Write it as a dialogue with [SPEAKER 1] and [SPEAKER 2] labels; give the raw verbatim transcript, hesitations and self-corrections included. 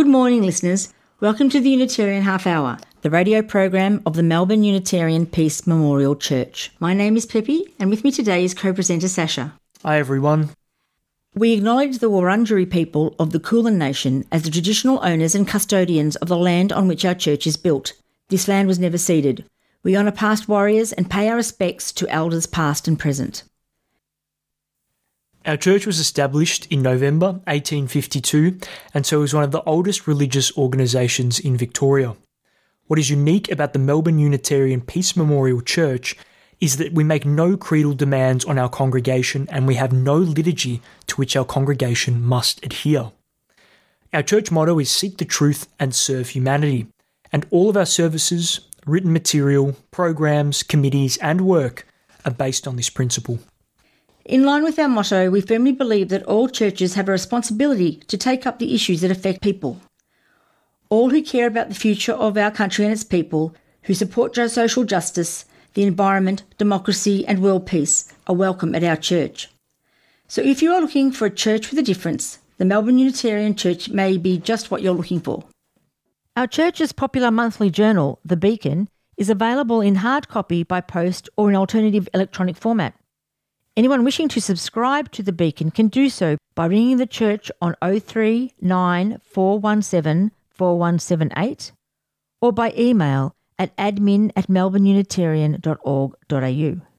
[SPEAKER 1] Good morning, listeners. Welcome to the Unitarian Half Hour, the radio program of the Melbourne Unitarian Peace Memorial Church. My name is Peppy, and with me today is co-presenter Sasha.
[SPEAKER 2] Hi, everyone.
[SPEAKER 1] We acknowledge the Wurundjeri people of the Kulin Nation as the traditional owners and custodians of the land on which our church is built. This land was never ceded. We honour past warriors and pay our respects to elders past and present.
[SPEAKER 2] Our church was established in November eighteen fifty-two, and so is one of the oldest religious organisations in Victoria. What is unique about the Melbourne Unitarian Peace Memorial Church is that we make no creedal demands on our congregation, and we have no liturgy to which our congregation must adhere. Our church motto is seek the truth and serve humanity, and all of our services, written material, programs, committees and work are based on this principle.
[SPEAKER 1] In line with our motto, we firmly believe that all churches have a responsibility to take up the issues that affect people. All who care about the future of our country and its people, who support social justice, the environment, democracy and world peace are welcome at our church. So if you are looking for a church with a difference, the Melbourne Unitarian Church may be just what you're looking for. Our church's popular monthly journal, The Beacon, is available in hard copy by post or in alternative electronic format. Anyone wishing to subscribe to The Beacon can do so by ringing the church on oh three nine four one seven four one seven eight or by email at admin at melbourne unitarian dot org dot a u.